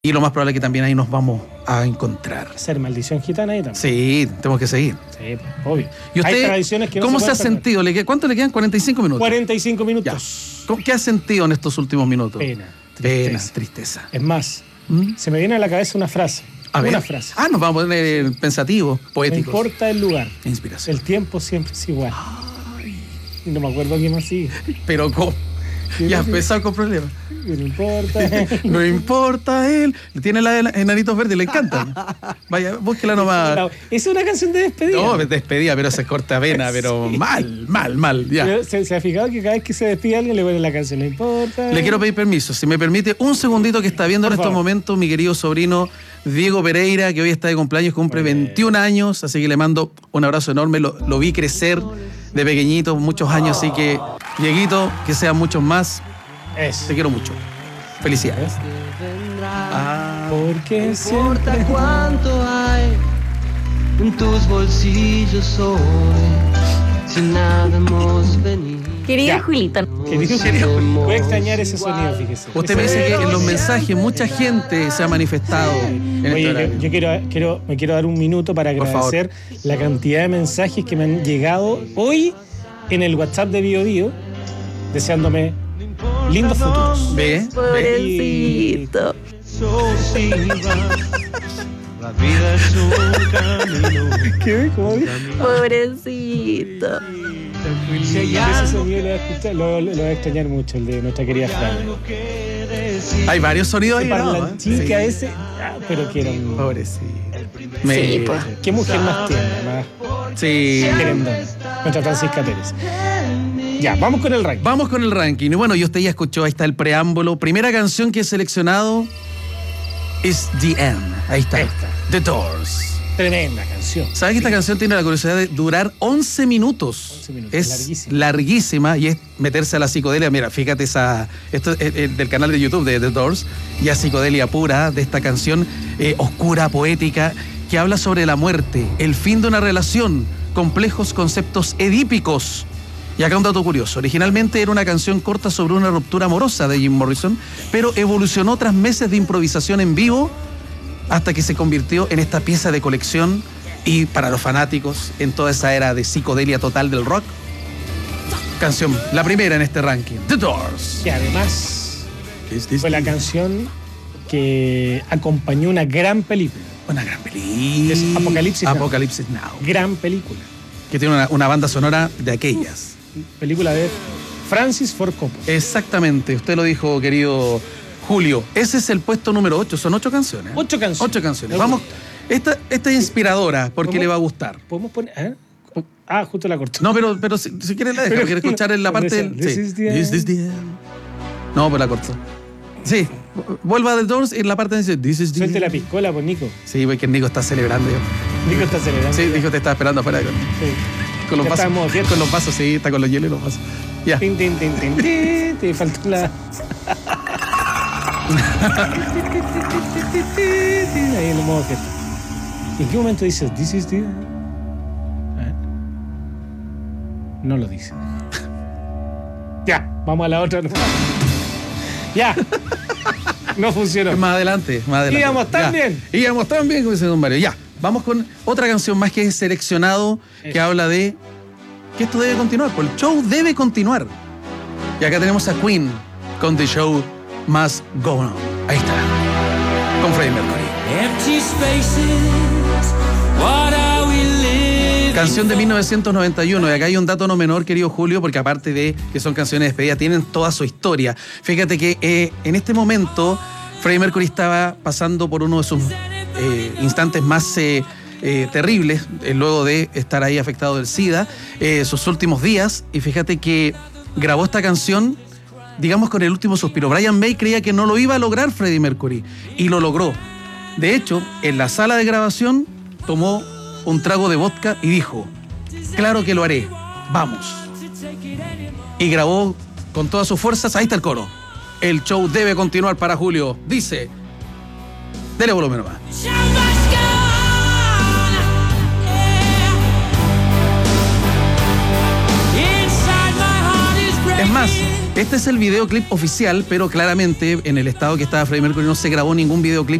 Y lo más probable es que también ahí nos vamos a encontrar. Hacer maldición gitana ahí también. Sí, tenemos que seguir. Sí, obvio. ¿Y usted Hay tradiciones que no cómo se ha pueden perder. sentido? ¿Cuánto le quedan? 45 minutos. 45 minutos. Ya. ¿Qué ha sentido en estos últimos minutos? Pena, Pena, tristeza. Es más, ¿Mm? se me viene a la cabeza una frase. A ver. Una frase. Ah, nos vamos a poner pensativos, No poéticos. importa el lugar. Inspiración. El tiempo siempre es igual. No me acuerdo qué más sigue. Pero ¿cómo? Ya empezar con problemas. No importa. No importa él. Tiene la de enanitos verdes, le encantan. Vaya, búsquela nomás. Es una canción de despedida. No, despedida, pero se corta vena, pero Sí. mal, ya. Pero ¿Se ha fijado que cada vez que se despide alguien le ponen la canción? No importa. Le quiero pedir permiso, si me permite, un segundito que está viendo Por en estos favor. momentos mi querido sobrino Diego Pereira, que hoy está de cumpleaños, cumple Muy bien. 21 años, así que le mando un abrazo enorme. Lo vi crecer de pequeñito, muchos años, así que, Dieguito, que sean muchos más. Eso. Te quiero mucho. Felicidades. Porque No siempre. importa cuánto hay en tus bolsillos hoy, si nada hemos venido. Querido Ya. Julito, Voy a extrañar ese sonido, fíjese. Usted me dice que en los mensajes mucha gente se ha manifestado en este Oye, horario. yo me quiero dar un minuto para Por favor. agradecer la cantidad de mensajes que me han llegado hoy en el WhatsApp de Bio Bio, deseándome lindos futuros. ¿Ve? pobrecito. La vida es un camino. ¿Qué? ¿Cómo dice? Pobrecito. Ese sonido lo voy a escuchar, lo voy a extrañar mucho, el de nuestra querida Fran. Hay varios sonidos ahí, Ese ¿no? parlanchín Sí. que a ese. Pero que era un. Pobrecito. Sí, pues. Qué mujer más tierna, más Sí. querendona. Nuestra Francisca Pérez. Ya, vamos con el ranking. Vamos con el ranking. Y bueno, y usted ya escuchó, ahí está el preámbulo. Primera canción que he seleccionado es The End. Ahí está. Esta. The Doors. Tremenda canción. ¿Sabes que esta canción tiene la curiosidad de durar 11 minutos? 11 minutos, Es larguísima. larguísima y es meterse a la psicodelia. Mira, fíjate esto es del canal de YouTube de The Doors, ya psicodelia pura de esta canción oscura, poética, que habla sobre la muerte, el fin de una relación, complejos conceptos edípicos. Y acá un dato curioso. Originalmente era una canción corta sobre una ruptura amorosa de Jim Morrison, pero evolucionó tras meses de improvisación en vivo hasta que se convirtió en esta pieza de colección y para los fanáticos en toda esa era de psicodelia total del rock. Canción, la primera en este ranking, The Doors. Y además fue la canción que acompañó una gran película. Una gran película. Es Apocalipsis Now. Apocalipsis Now. Gran película. Que tiene una banda sonora de aquellas. Película de Francis Ford Coppola. Exactamente, usted lo dijo, querido Julio. Ese es el puesto número 8, son 8 canciones. 8 canciones. 8 canciones. Me Vamos, gusta. esta es inspiradora porque ¿Cómo? le va a gustar. ¿Podemos poner? ¿Eh? Ah, justo la cortó. No, pero si quiere la deja, Pero- quiere escuchar en la parte del... This is the end. This is the end. No, pues la cortó. Sí, vuelva de Doors en la parte de This is the Suelte end. la piscola, pues, Nico. Sí, porque Nico está celebrando. Nico está celebrando. Sí, ya. dijo te estaba esperando afuera Sí. con los Ya vasos. estamos, ¿cierto? Con los vasos, sí, está con los hielos y los vasos. Ya. Tin, tin, tin, tin, tin. Te faltó la. Ahí en el modo fiesta. ¿Y en qué momento dices This is the end? A ver. No lo dice. Ya, vamos a la otra. Ya. No funcionó. Más adelante, más adelante. Íbamos tan Ya. bien. Íbamos tan bien, como dice don Mario. Ya, vamos con otra canción más que he seleccionado, que Eso. habla de que esto debe continuar, pues el show debe continuar. Y acá tenemos a Queen con The Show Must Go On. Ahí está, con Freddie Mercury. Empty spaces, what are we living? Canción de 1991, y acá hay un dato no menor, querido Julio, porque aparte de que son canciones de despedida, tienen toda su historia. Fíjate que en este momento Freddie Mercury estaba pasando por uno de sus instantes más terribles, luego de estar ahí afectado del SIDA, sus últimos días, y fíjate que grabó esta canción, digamos, con el último suspiro. Brian May creía que no lo iba a lograr Freddie Mercury, y lo logró. De hecho, en la sala de grabación tomó un trago de vodka y dijo, claro que lo haré, vamos. Y grabó con todas sus fuerzas, ahí está el coro. El show debe continuar para Julio, dice. Dele volumen nomás. Show must go on, yeah. Inside my heart is breaking. Es más, este es el videoclip oficial, pero claramente en el estado que estaba Freddie Mercury no se grabó ningún videoclip